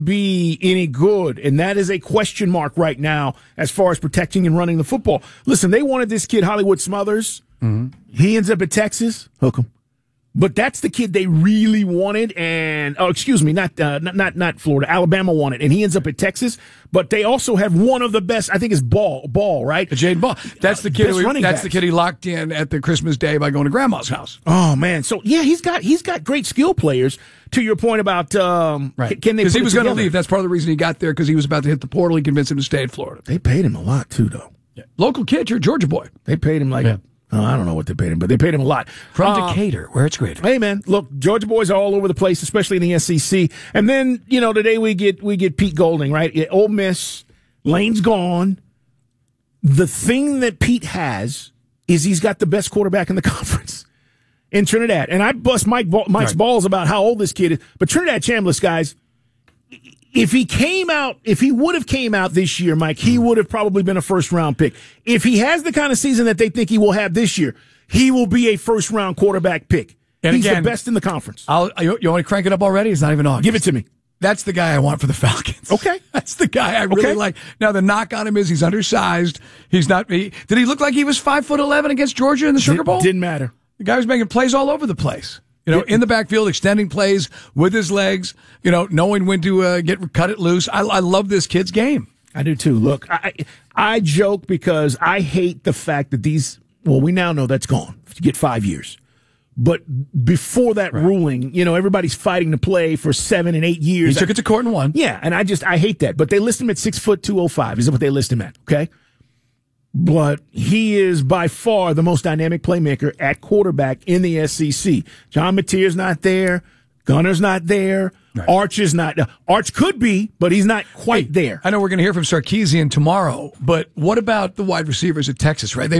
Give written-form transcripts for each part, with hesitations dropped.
be any good, and that is a question mark right now as far as protecting and running the football. Listen, they wanted this kid, Hollywood Smothers. Mm-hmm. He ends up at Texas. Hook him. But that's the kid they really wanted, and not Florida. Alabama wanted, and he ends up at Texas. But they also have one of the best. I think is Ball, right? Jaden Ball. That's the kid. The kid he locked in at the Christmas Day by going to Grandma's house. Oh man! So yeah, he's got great skill players. To your point about right. Can they? Because he was going to leave. That's part of the reason he got there because he was about to hit the portal. He convinced him to stay in Florida. They paid him a lot too, though. Yeah. Local kid, you're a Georgia boy. They paid him like. Yeah. Oh, I don't know what they paid him, but they paid him a lot. From Decatur, where it's great. Hey, man, look, Georgia boys are all over the place, especially in the SEC. And then, today we get Pete Golding, right? Ole Miss, Lane's gone. The thing that Pete has is he's got the best quarterback in the conference in Trinidad. And I bust Mike's balls about how old this kid is. But Trinidad Chambliss, guys, if he would have came out this year, Mike, he would have probably been a first-round pick. If he has the kind of season that they think he will have this year, he will be a first-round quarterback pick. And he's the best in the conference. You want to crank it up already? It's not even August. Give it to me. That's the guy I want for the Falcons. Okay. That's the guy I really like. Now, the knock on him is he's undersized. He's not. Did he look like he was 5'11" against Georgia in the Sugar Bowl? Didn't matter. The guy was making plays all over the place. In the backfield, extending plays with his legs, knowing when to cut it loose. I love this kid's game. I do too. Look, I joke because I hate the fact that we now know that's gone. You get 5 years. But before that ruling, everybody's fighting to play for 7 and 8 years. He took it to court and won. Yeah, and I hate that. But they list him at 6'205" is what they list him at, okay? But he is by far the most dynamic playmaker at quarterback in the SEC. John Mateer's not there. Gunner's not there. Right. Arch is not. Arch could be, but he's not quite there. I know we're going to hear from Sarkisian tomorrow, but what about the wide receivers at Texas, right? They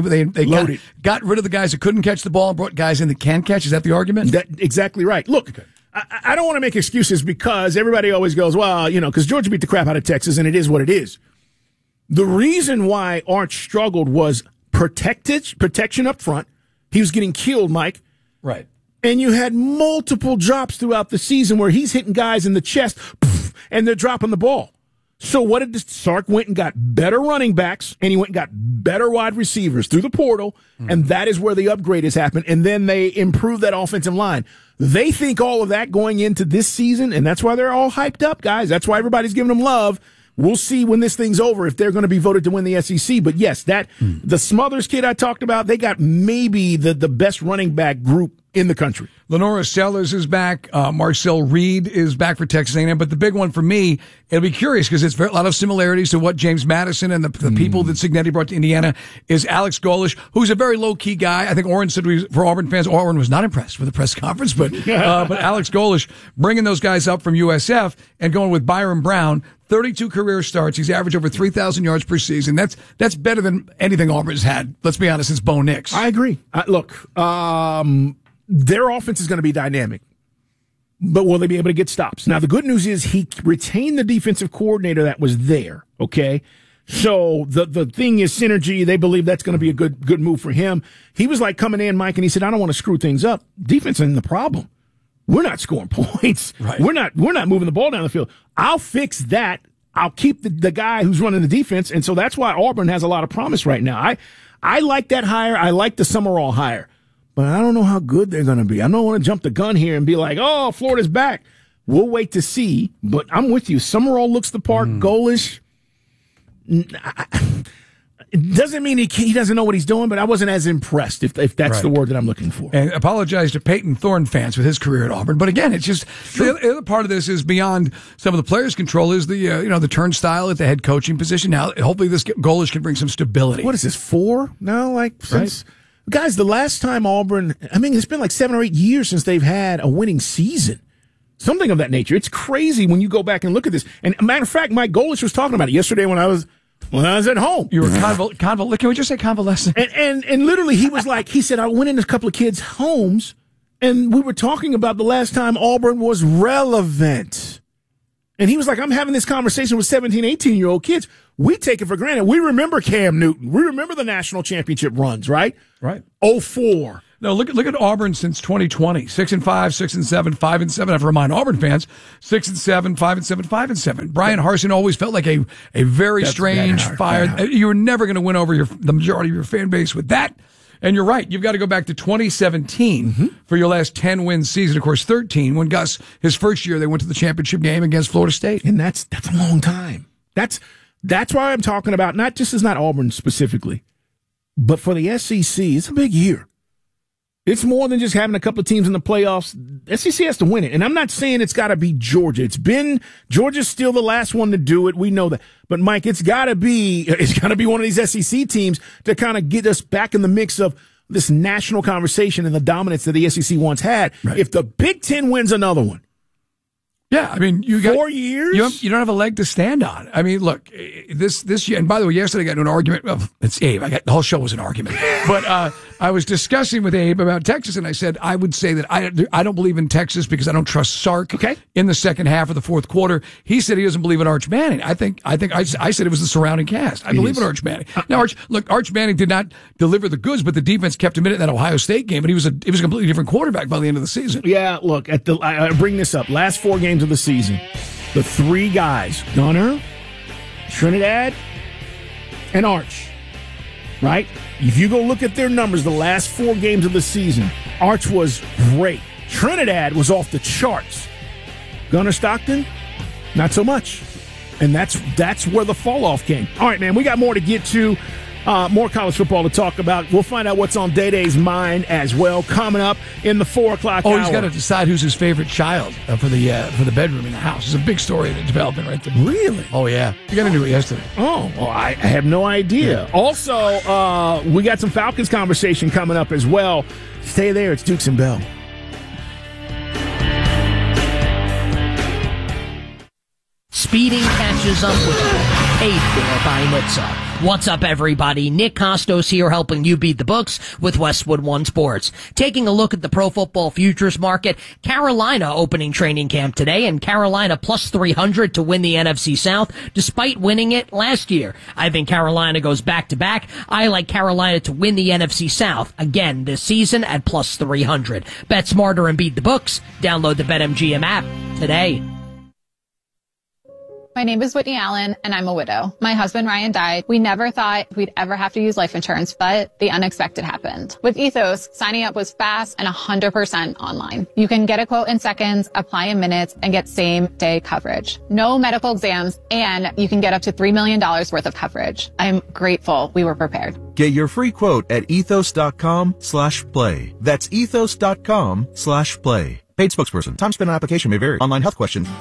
got rid of the guys that couldn't catch the ball and brought guys in that can catch. Is that the argument? Exactly right. Look, okay. I don't want to make excuses because everybody always goes, well, because Georgia beat the crap out of Texas, and it is what it is. The reason why Arch struggled was protection up front. He was getting killed, Mike. Right. And you had multiple drops throughout the season where he's hitting guys in the chest, and they're dropping the ball. So what did Sark went and got better running backs, and he went and got better wide receivers through the portal, and that is where the upgrade has happened. And then they improved that offensive line. They think all of that going into this season, and that's why they're all hyped up, guys. That's why everybody's giving them love. We'll see when this thing's over if they're going to be voted to win the SEC. But yes, the Smothers kid I talked about, they got maybe the best running back group in the country. Lenora Sellers is back. Marcel Reed is back for Texas A&M. But the big one for me, it'll be curious because it's a lot of similarities to what James Madison and the people that Cignetti brought to Indiana is Alex Golesh, who's a very low-key guy. I think Orrin said for Auburn fans, Orrin was not impressed with the press conference, but Alex Golesh bringing those guys up from USF and going with Byron Brown. 32 career starts. He's averaged over 3,000 yards per season. That's better than anything Auburn's had. Let's be honest, since Bo Nix. I agree. Look, their offense is going to be dynamic, but will they be able to get stops? Now, the good news is he retained the defensive coordinator that was there, okay? So the thing is synergy. They believe that's going to be a good move for him. He was like coming in, Mike, and he said, I don't want to screw things up. Defense isn't the problem. We're not scoring points. Right. We're not moving the ball down the field. I'll fix that. I'll keep the guy who's running the defense. And so that's why Auburn has a lot of promise right now. I like that hire. I like the Summerall hire. But I don't know how good they're going to be. I don't want to jump the gun here and be like, oh, Florida's back. We'll wait to see. But I'm with you. Summerall looks the part. Golesh. It doesn't mean he doesn't know what he's doing, but I wasn't as impressed, if that's the word that I'm looking for. And apologize to Peyton Thorne fans with his career at Auburn. But again, it's just the other part of this is beyond some of the players' control is the turnstile at the head coaching position. Now, hopefully this Golesh can bring some stability. What is this, 4 now? Since guys, the last time Auburn, it's been like 7 or 8 years since they've had a winning season. Something of that nature. It's crazy when you go back and look at this. And a matter of fact, Mike Golesh was talking about it yesterday when I was at home. You were can we just say convalescent? And literally he said, I went in a couple of kids' homes and we were talking about the last time Auburn was relevant. And he was like, I'm having this conversation with 17, 18-year-old kids. We take it for granted. We remember Cam Newton. We remember the national championship runs, right? Right. 04. No, look at Auburn since 2020. 6-5, 6-7, 5-7. I have to remind Auburn fans, 6-7, 5-7, 5-7. Brian Harsin always felt like a very strange fire. You were never going to win over the majority of your fan base with that. And you're right. You've got to go back to 2017 for your last 10-win season. Of course, 13 when Gus, his first year, they went to the championship game against Florida State. And that's a long time. That's why I'm talking about not Auburn specifically, but for the SEC, it's a big year. It's more than just having a couple of teams in the playoffs. SEC has to win it. And I'm not saying it's got to be Georgia. Georgia's still the last one to do it. We know that. But Mike, it's got to be one of these SEC teams to kind of get us back in the mix of this national conversation and the dominance that the SEC once had. Right. If the Big Ten wins another one. Yeah, I mean, you got 4 years. You don't have a leg to stand on. I mean, look, this year. And by the way, yesterday I got into an argument. Well, it's Abe. The whole show was an argument. But I was discussing with Abe about Texas, and I said I would say that I don't believe in Texas because I don't trust Sark. Okay. In the second half of the fourth quarter, he said he doesn't believe in Arch Manning. I said it was the surrounding cast. I believe in Arch Manning. Now, Arch Manning did not deliver the goods, but the defense kept him in it in that Ohio State game, and he was a completely different quarterback by the end of the season. Yeah, look, I bring this up. Last 4 games of the season, the 3 guys, Gunner, Trinidad, and Arch, right? If you go look at their numbers, the last 4 games of the season, Arch was great. Trinidad was off the charts. Gunner Stockton, not so much. And that's where the fall off came. All right, man, we got more to get to. More college football to talk about. We'll find out what's on Day-Day's mind as well coming up in the 4 o'clock hour. Oh, he's got to decide who's his favorite child for the bedroom in the house. It's a big story that's developing right there. Really? Oh, yeah. You got into it yesterday. Oh, well, I have no idea. Yeah. Also, we got some Falcons conversation coming up as well. Stay there. It's Dukes and Bell. Speeding catches up with you. Paid for by NHTSA. What's up, everybody? Nick Costos here, helping you beat the books with Westwood One Sports. Taking a look at the pro football futures market, Carolina opening training camp today, and Carolina plus 300 to win the NFC South, despite winning it last year. I think Carolina goes back-to-back. I like Carolina to win the NFC South again this season at plus 300. Bet smarter and beat the books. Download the BetMGM app today. My name is Whitney Allen, and I'm a widow. My husband, Ryan, died. We never thought we'd ever have to use life insurance, but the unexpected happened. With Ethos, signing up was fast and 100% online. You can get a quote in seconds, apply in minutes, and get same-day coverage. No medical exams, and you can get up to $3 million worth of coverage. I'm grateful we were prepared. Get your free quote at ethos.com/play. That's ethos.com/play. Paid spokesperson. Time spent on application may vary. Online health questions.